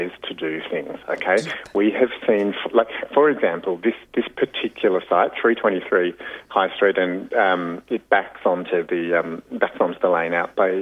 is to do things, okay? We have seen, like, for example, this particular site, 323 High Street, and it backs onto the lane out by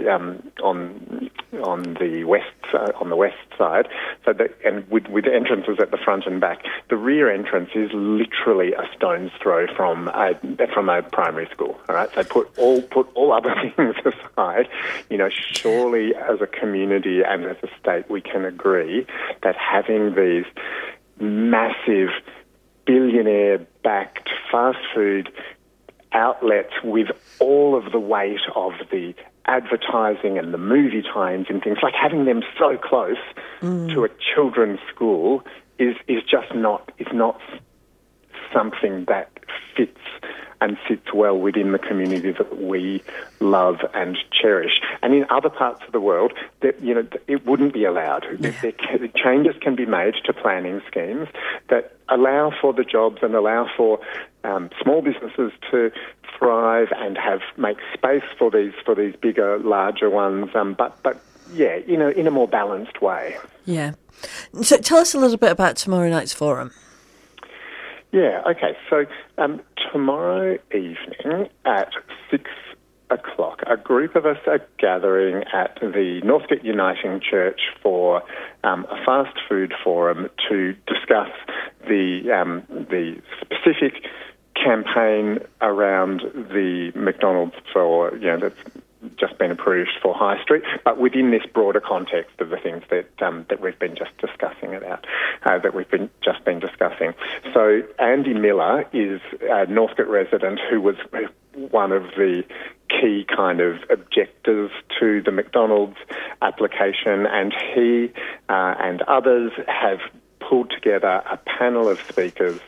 on the west side. So with entrances at the front and back, the rear entrance is literally a stone's throw from a primary school. All right, so put all other things aside. You know, surely as a community and as a state, we can agree that having these massive billionaire-backed fast food outlets with all of the weight of the advertising and the movie tie-ins and things, like having them so close to a children's school is not something that fits and sits well within the community that we love and cherish. And in other parts of the world, it wouldn't be allowed. Yeah. Changes can be made to planning schemes that allow for the jobs and allow for small businesses to thrive and make space for these bigger, larger ones. But yeah, in a more balanced way. Yeah. So tell us a little bit about tomorrow night's forum. Yeah, okay. So tomorrow evening at 6 o'clock, a group of us are gathering at the Northcote Uniting Church for a fast food forum to discuss the specific campaign around the McDonald's that's just been approved for High Street, but within this broader context of the things that we've been just discussing So Andy Miller is a Northcote resident who was one of the key kind of objectors to the McDonald's application, and he and others have pulled together a panel of speakers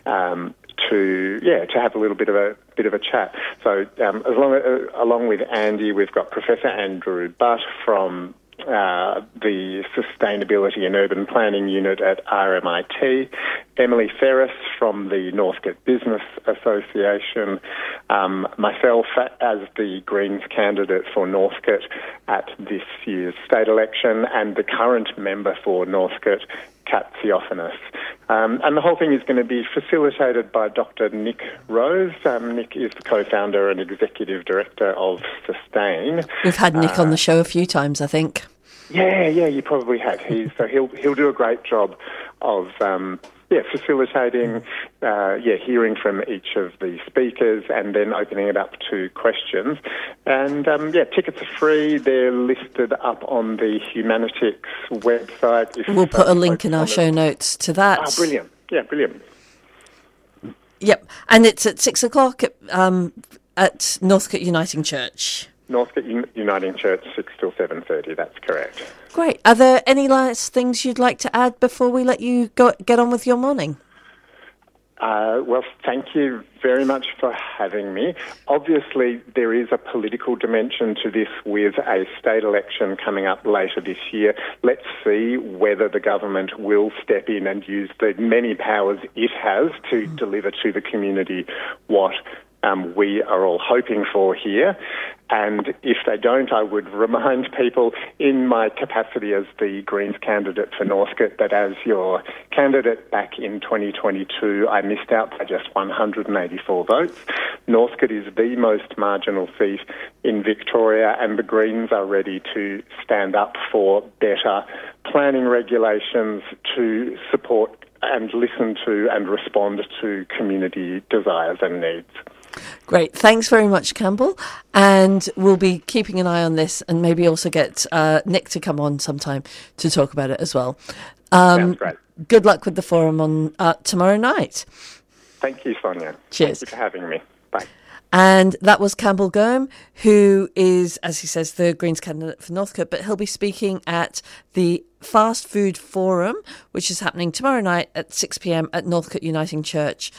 to have a little bit of a chat. So along with Andy, we've got Professor Andrew Butt from the Sustainability and Urban Planning Unit at RMIT, Emily Ferris from the Northcote Business Association, myself as the Greens candidate for Northcote at this year's state election, and the current member for Northcote, Kat Theophanous. And the whole thing is going to be facilitated by Dr. Nick Rose. Nick is the co-founder and executive director of Sustain. We've had Nick on the show a few times, I think. Yeah, you probably have. He'll do a great job of facilitating, hearing from each of the speakers and then opening it up to questions. And tickets are free. They're listed up on the Humanitix website. We'll put a link in our show notes to that. Oh, brilliant. Yeah, brilliant. Yep, and it's at 6 o'clock at Northcote Uniting Church. Northcote Uniting Church, 6 till 7:30, that's correct. Great. Are there any last things you'd like to add before we let you get on with your morning? Well, thank you very much for having me. Obviously, there is a political dimension to this with a state election coming up later this year. Let's see whether the government will step in and use the many powers it has to deliver to the community what we are all hoping for here. And if they don't, I would remind people in my capacity as the Greens candidate for Northcote that as your candidate back in 2022, I missed out by just 184 votes. Northcote is the most marginal seat in Victoria, and the Greens are ready to stand up for better planning regulations to support and listen to and respond to community desires and needs. Great. Thanks very much, Campbell. And we'll be keeping an eye on this and maybe also get Nick to come on sometime to talk about it as well. Sounds great. Good luck with the forum on tomorrow night. Thank you, Sonia. Cheers. Thank you for having me. Bye. And that was Campbell Goem, who is, as he says, the Greens candidate for Northcote, but he'll be speaking at the Fast Food Forum, which is happening tomorrow night at 6 p.m. at Northcote Uniting Church.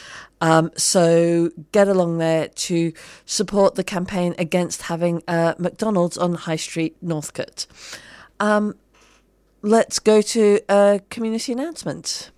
So get along there to support the campaign against having McDonald's on High Street, Northcote. Let's go to a community announcement.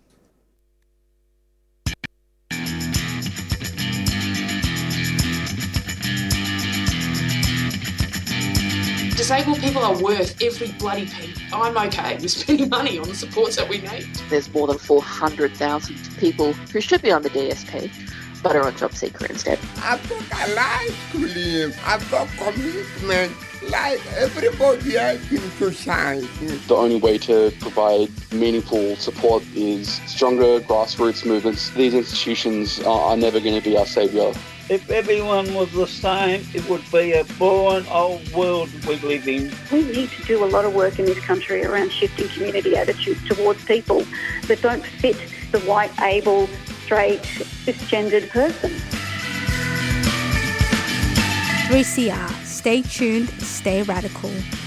Disabled people are worth every bloody penny. I'm okay with spending money on the supports that we need. There's more than 400,000 people who should be on the DSP but are on job seeker instead. I've got a life to live. I've got commitment like everybody else in society. The only way to provide meaningful support is stronger grassroots movements. These institutions are never going to be our saviour. If everyone was the same, it would be a boring old world we live in. We need to do a lot of work in this country around shifting community attitudes towards people that don't fit the white, able, straight, cisgendered person. 3CR. Stay tuned, stay radical.